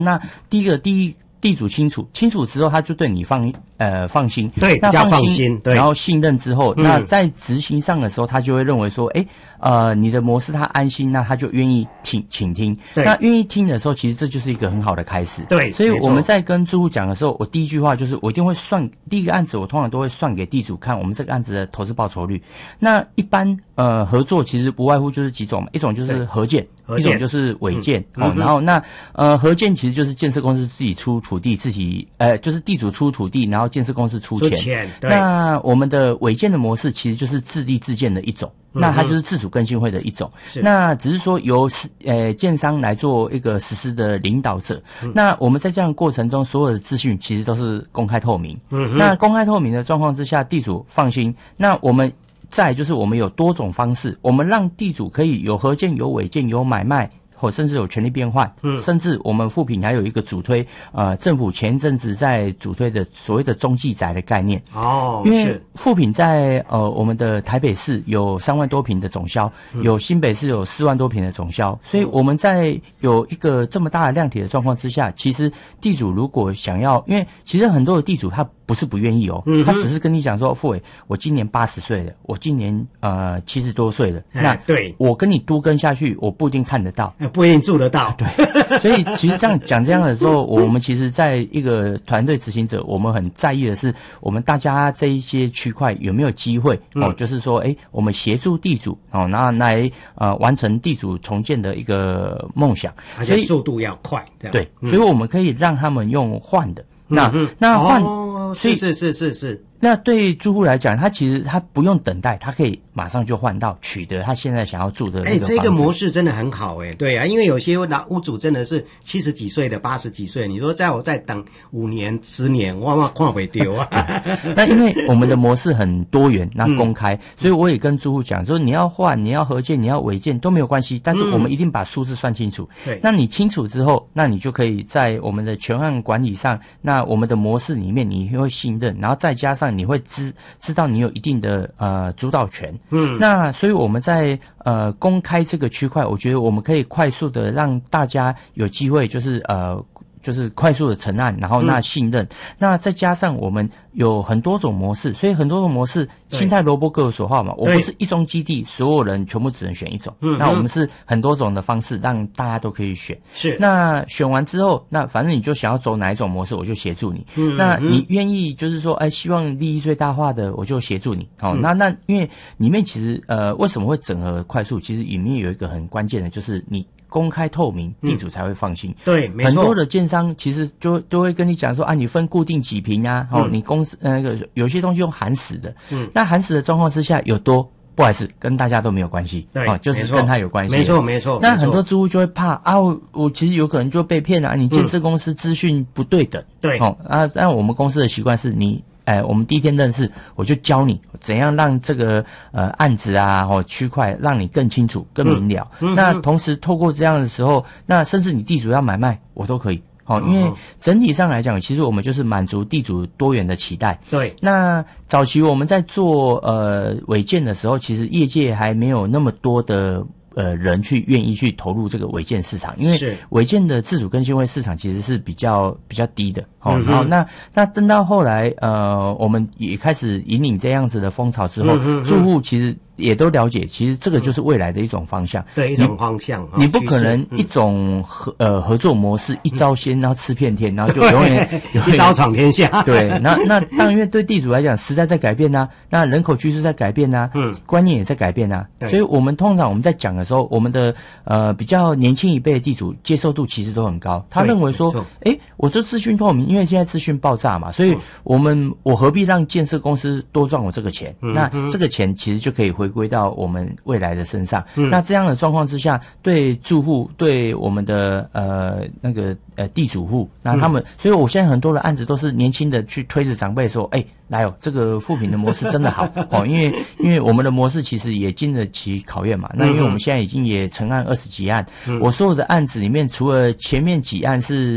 那第一个地主清楚之后，他就对你放心， 对，比较放心，对， 然后信任之后，那在执行上的时候，他就会认为说，你的模式他安心，那他就愿意倾听。那愿意听的时候，其实这就是一个很好的开始。 对， 所以我们在跟住户讲的时候，我第一句话就是，我一定会算第一个案子，我通常都会算给地主看我们这个案子的投资报酬率。那一般合作其实不外乎就是几种嘛，一种就是合建，一种就是违建然后那合建其实就是建设公司自己出土地，就是地主出土地，然后建设公司出钱。那我们的违建的模式其实就是自立自建的一种。那它就是自主更新会的一种，那只是说由建商来做一个实施的领导者。那我们在这样的过程中，所有的资讯其实都是公开透明。那公开透明的状况之下，地主放心。那我们再来就是我们有多种方式，我们让地主可以有合建、有违建、有买卖。或甚至有权利变换，甚至我们富品还有一个主推，政府前一阵子在主推的所谓的中继宅的概念。因为富品在我们的台北市有3万多坪的总销，有新北市有4万多坪的总销，所以我们在有一个这么大的量体的状况之下，其实地主如果想要，因为其实很多的地主他不是不愿意他只是跟你讲说，富伟，我今年80岁了，我今年70多岁了，那对我跟你多跟下去，我不一定看得到。 不一定住得到， 对，所以其实这样的时候，我们其实在一个团队执行者，我们很在意的是，我们大家这一些区块有没有机会就是说，我们协助地主那来完成地主重建的一个梦想， 而且速度要快， 对，所以我们可以让他们用换的，那换， 是。 那对住户来讲，他其实他不用等待，他可以马上就换到取得他现在想要住的那个房子。 这个模式真的很好对啊，因为有些老屋主真的是70几岁的、80几岁，你说我再等5年、10年，哇看不丢啊。 那因为我们的模式很多元，那公开，所以我也跟住户讲说，你要换、你要合建、你要违建都没有关系，但是我们一定把数字算清楚。 对， 那你清楚之后，那你就可以在我们的全案管理上，那我们的模式里面你会信任，然后再加上你会知道你有一定的主导权。那所以我们在公开这个区块，我觉得我们可以快速的让大家有机会，就是快速的成案，然后那信任，那再加上我们有很多种模式，所以很多种模式青菜萝卜各有所好嘛。我不是一中基地，所有人全部只能选一种。那我们是很多种的方式，让大家都可以选。 是。那选完之后，那反正你就想要走哪一种模式，我就协助你。那你愿意就是说，希望利益最大化的，我就协助你。那因为里面其实为什么会整合快速？其实里面有一个很关键的，就是你公开透明，地主才会放心。 对，没错。 很多的建商其实就会跟你讲说你分固定几坪啊，你公司有些东西用含死的，那含死的状况之下有多，不好意思，跟大家都没有关系， 对， 就是跟他有关系。 没错。 那很多住户就会怕我其实有可能就被骗你建设公司资讯不对等， 对， 但我们公司的习惯是我们第一天认识，我就教你怎样让这个案子区块让你更清楚、更明了。那同时透过这样的时候，那甚至你地主要买卖，我都可以。因为整体上来讲，其实我们就是满足地主多元的期待。 对。 那早期我们在做违建的时候，其实业界还没有那么多的人愿意去投入这个违建市场，因为违建的自主更新会市场其实是比较低的。然后那等到后来我们也开始引领这样子的风潮之后，住户其实也都了解，其实这个就是未来的一种方向。 对，一种方向。 你不可能一种合作模式一招鲜，然后吃遍天，然后就永远一招闯天下。 对，那当然，因为对地主来讲，时代在改变那人口趋势在改变观念也在改变所以我们通常我们在讲的时候，我们的比较年轻一辈的地主接受度其实都很高，他认为说，我这资讯透明，因为现在资讯爆炸嘛，所以我何必让建设公司多赚我这个钱？那这个钱其实就可以回归到我们未来的身上。那这样的状况之下，对住户，对我们的地主户，那他们，所以我现在很多的案子都是年轻的去推着长辈说，来这个富品的模式真的好因为我们的模式其实也经得起考验嘛。那因为我们现在已经也成案20几案，我所有的案子里面，除了前面几案是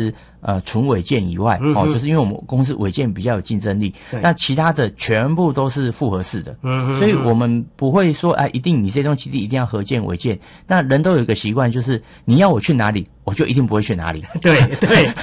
纯违建以外，就是因为我们公司违建比较有竞争力，那其他的全部都是复合式的，所以我们不会说一定你这栋基地一定要合建违建。那人都有一个习惯，就是你要我去哪里，我就一定不会去哪里。 对对，